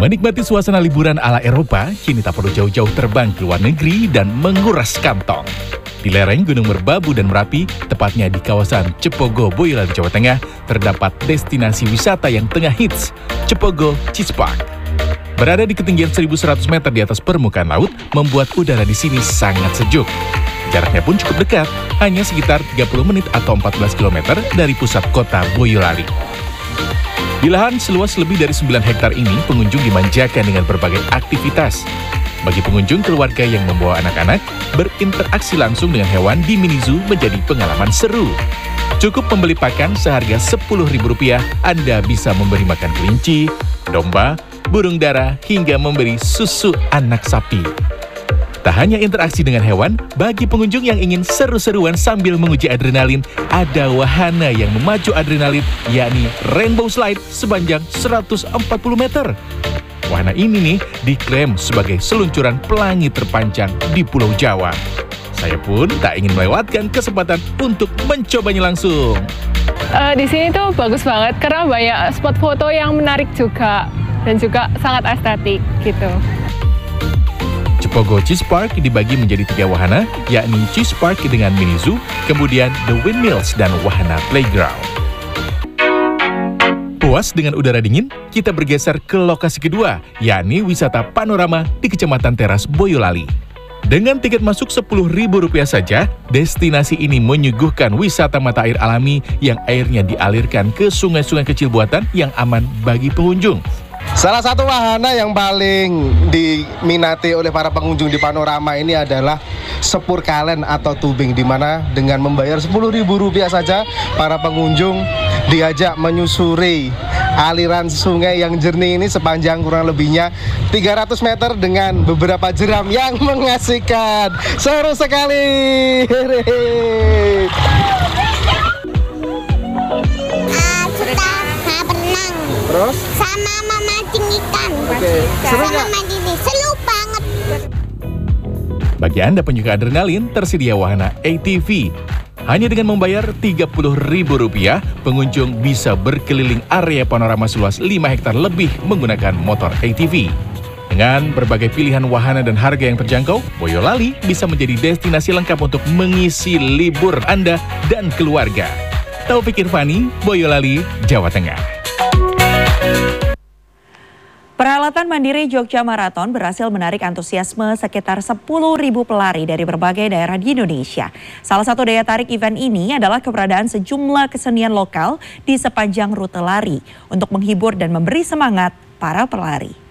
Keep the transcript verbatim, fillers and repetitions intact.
Menikmati suasana liburan ala Eropa, kini tak perlu jauh-jauh terbang ke luar negeri dan menguras kantong. Di lereng Gunung Merbabu dan Merapi, tepatnya di kawasan Cepogo, Boyolali, Jawa Tengah, terdapat destinasi wisata yang tengah hits, Cepogo Cheese Park. Berada di ketinggian seribu seratus meter di atas permukaan laut, membuat udara di sini sangat sejuk. Jaraknya pun cukup dekat, hanya sekitar tiga puluh menit atau empat belas kilometer dari pusat kota Boyolali. Di lahan seluas lebih dari sembilan hektar ini, pengunjung dimanjakan dengan berbagai aktivitas. Bagi pengunjung keluarga yang membawa anak-anak, berinteraksi langsung dengan hewan di mini zoo menjadi pengalaman seru. Cukup membeli pakan seharga sepuluh ribu rupiah, Anda bisa memberi makan kelinci, domba, burung dara, hingga memberi susu anak sapi. Tak hanya interaksi dengan hewan, bagi pengunjung yang ingin seru-seruan sambil menguji adrenalin, ada wahana yang memacu adrenalin, yakni Rainbow Slide sepanjang seratus empat puluh meter. Wahana ini nih diklaim sebagai seluncuran pelangi terpanjang di Pulau Jawa. Saya pun tak ingin melewatkan kesempatan untuk mencobanya langsung. Uh, di sini tuh bagus banget karena banyak spot foto yang menarik juga dan juga sangat estetik gitu. Cepogo Cheese Park dibagi menjadi tiga wahana, yakni Cheese Park dengan mini zoo, kemudian The Windmills dan wahana playground. Puas dengan udara dingin, kita bergeser ke lokasi kedua, yakni wisata panorama di Kecamatan Teras, Boyolali. Dengan tiket masuk sepuluh ribu rupiah saja, destinasi ini menyuguhkan wisata mata air alami yang airnya dialirkan ke sungai-sungai kecil buatan yang aman bagi pengunjung. Salah satu wahana yang paling diminati oleh para pengunjung di panorama ini adalah sepur kalen atau tubing, di mana dengan membayar sepuluh ribu rupiah saja para pengunjung diajak menyusuri aliran sungai yang jernih ini sepanjang kurang lebihnya tiga ratus meter dengan beberapa jeram yang mengasihkan. Seru sekali. Ah, suka nggak berenang. Terus? Sama memancing ikan. Oke. Seru nggak? Sama mandi nih, seru banget. Bagi Anda penyuka adrenalin, tersedia wahana A T V. Hanya dengan membayar tiga puluh ribu rupiah, pengunjung bisa berkeliling area panorama seluas lima hektar lebih menggunakan motor A T V. Dengan berbagai pilihan wahana dan harga yang terjangkau, Boyolali bisa menjadi destinasi lengkap untuk mengisi libur Anda dan keluarga. Taufik Irvani, Boyolali, Jawa Tengah. Perhelatan Mandiri Jogja Marathon berhasil menarik antusiasme sekitar sepuluh ribu pelari dari berbagai daerah di Indonesia. Salah satu daya tarik event ini adalah keberadaan sejumlah kesenian lokal di sepanjang rute lari untuk menghibur dan memberi semangat para pelari.